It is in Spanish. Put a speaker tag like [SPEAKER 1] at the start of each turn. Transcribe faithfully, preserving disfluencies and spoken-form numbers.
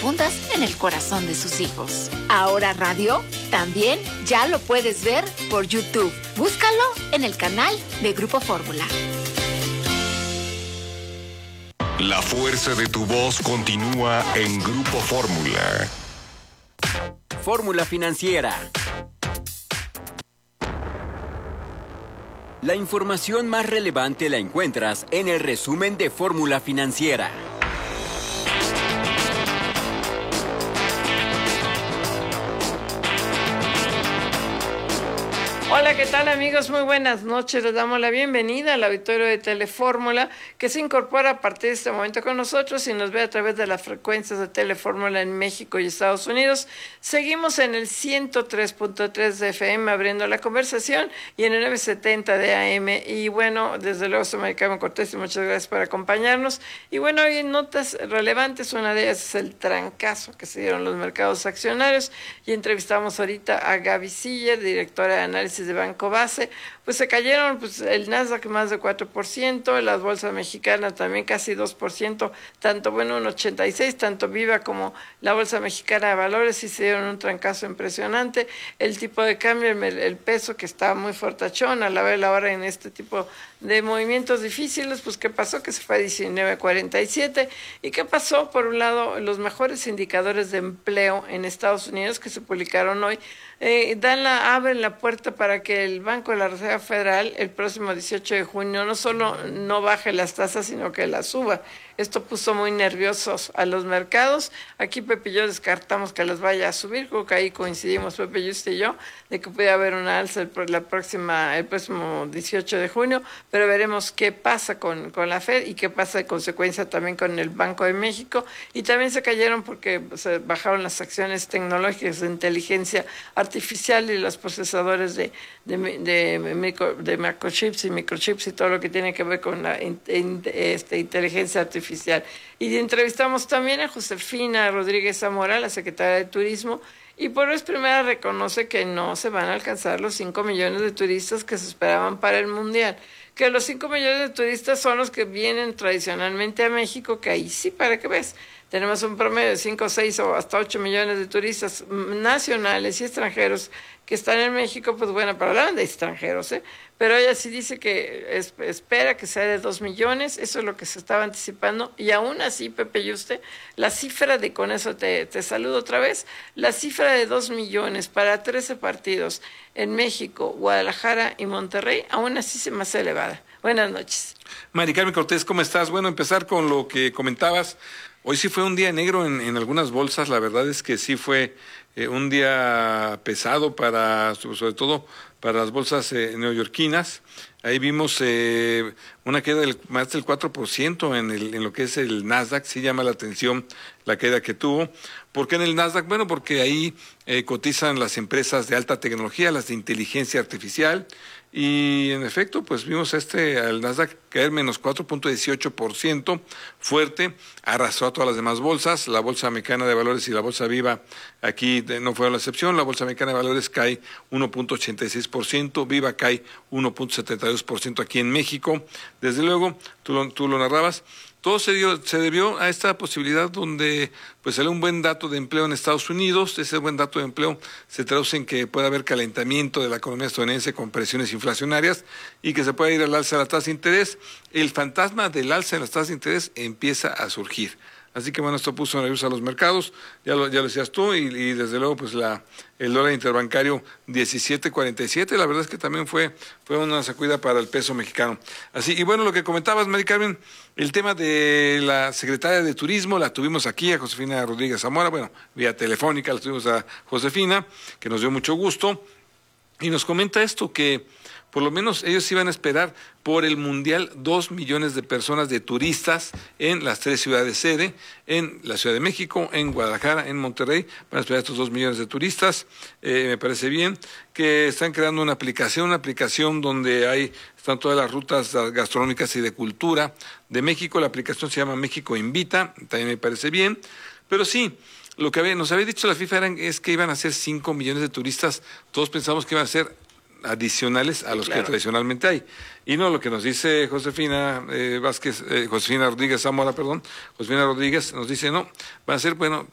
[SPEAKER 1] profundas en el corazón de sus hijos. Ahora Radio también ya lo puedes ver por YouTube. Búscalo en el canal de Grupo Fórmula.
[SPEAKER 2] La fuerza de tu voz continúa en Grupo Fórmula.
[SPEAKER 3] Fórmula Financiera. La información más relevante la encuentras en el resumen de Fórmula Financiera.
[SPEAKER 4] Hola, ¿qué tal amigos? Muy buenas noches. Les damos la bienvenida al auditorio de Telefórmula, que se incorpora a partir de este momento con nosotros y nos ve a través de las frecuencias de Telefórmula en México y Estados Unidos. Seguimos en el ciento tres punto tres de F M abriendo la conversación y en el novecientos setenta de A M. Y bueno, desde luego soy Maricarmen Cortés y muchas gracias por acompañarnos. Y bueno, hoy en notas relevantes, una de ellas es el trancazo que se dieron los mercados accionarios y entrevistamos ahorita a Gaby Siller, directora de análisis de Banco Base. Pues se cayeron pues el Nasdaq más de cuatro por ciento, las bolsas mexicanas también casi dos por ciento, tanto bueno un ochenta y seis, tanto Viva como la Bolsa Mexicana de Valores y se dieron un trancazo impresionante. El tipo de cambio, el, el peso que estaba muy fortachón a la vez la hora en este tipo de movimientos difíciles, pues ¿qué pasó? Que se fue a diecinueve cuarenta y siete. ¿Y qué pasó? Por un lado, los mejores indicadores de empleo en Estados Unidos que se publicaron hoy eh, dan la, abren la puerta para que el Banco de la Reserva Federal el próximo dieciocho de junio no solo no baje las tasas, sino que las suba. Esto puso muy nerviosos a los mercados. Aquí Pepe y yo descartamos que los vaya a subir, creo que ahí coincidimos Pepe y usted y yo, de que puede haber una alza el, la próxima, el próximo dieciocho de junio, pero veremos qué pasa con, con la Fed y qué pasa de consecuencia también con el Banco de México. Y también se cayeron porque se bajaron las acciones tecnológicas de inteligencia artificial y los procesadores de, de, de, de, micro, de microchips y microchips y todo lo que tiene que ver con la in, in, este, inteligencia artificial. Y entrevistamos también a Josefina Rodríguez Zamora, la secretaria de Turismo, y por vez primera reconoce que no se van a alcanzar los cinco millones de turistas que se esperaban para el Mundial, que los cinco millones de turistas son los que vienen tradicionalmente a México, que ahí sí, para que ves, tenemos un promedio de cinco, seis o hasta ocho millones de turistas nacionales y extranjeros que están en México, pues bueno, para hablar de extranjeros, ¿eh? Pero ella sí dice que es, espera que sea de dos millones, eso es lo que se estaba anticipando, y aún así, Pepe y usted, la cifra de, con eso te, te saludo otra vez, la cifra de dos millones para trece partidos en México, Guadalajara y Monterrey, aún así se me hace elevada. Buenas noches.
[SPEAKER 5] Maricarmen Cortés, ¿cómo estás? Bueno, empezar con lo que comentabas. Hoy sí fue un día negro en, en algunas bolsas, la verdad es que sí fue eh, un día pesado para, sobre todo para las bolsas eh, neoyorquinas. Ahí vimos eh, una queda del más del cuatro por ciento en, el, en lo que es el Nasdaq, sí llama la atención la queda que tuvo. ¿Por qué en el Nasdaq? Bueno, porque ahí eh, cotizan las empresas de alta tecnología, las de inteligencia artificial, y en efecto, pues vimos este al Nasdaq caer menos cuatro punto dieciocho por ciento, fuerte, arrasó a todas las demás bolsas. La Bolsa Mexicana de Valores y la Bolsa Viva aquí no fueron la excepción. La Bolsa Mexicana de Valores cae uno punto ochenta y seis por ciento, Viva cae uno punto setenta y dos por ciento aquí en México. Desde luego, tú lo, tú lo narrabas, todo se, dio, se debió a esta posibilidad donde pues salió un buen dato de empleo en Estados Unidos. Ese buen dato de empleo se traduce en que puede haber calentamiento de la economía estadounidense con presiones inflacionarias y que se puede ir al alza de la tasa de interés. El fantasma del alza en las tasas de interés empieza a surgir. Así que bueno, esto puso nerviosos a los mercados, ya lo, ya lo decías tú, y, y desde luego pues la el dólar interbancario diecisiete cuarenta y siete, la verdad es que también fue, fue una sacudida para el peso mexicano. Así, y bueno, lo que comentabas, Maricarmen, el tema de la secretaria de Turismo, la tuvimos aquí a Josefina Rodríguez Zamora, bueno, vía telefónica la tuvimos a Josefina, que nos dio mucho gusto, y nos comenta esto, que por lo menos ellos iban a esperar por el Mundial dos millones de personas, de turistas, en las tres ciudades sede, en la Ciudad de México, en Guadalajara, en Monterrey. Van a esperar estos dos millones de turistas. Eh, me parece bien que están creando una aplicación, una aplicación donde hay, están todas las rutas gastronómicas y de cultura de México. La aplicación se llama México Invita, también me parece bien. Pero sí, lo que había, nos había dicho la FIFA eran, es que iban a ser cinco millones de turistas. Todos pensamos que iban a ser adicionales a los claro. que tradicionalmente hay. Y no, lo que nos dice Josefina eh, Vázquez, eh, Josefina Rodríguez Zamora, perdón, Josefina Rodríguez nos dice, no, van a ser, bueno,